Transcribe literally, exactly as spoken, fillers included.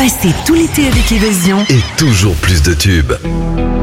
Passez tout l'été avec Évasion. Et toujours plus de tubes.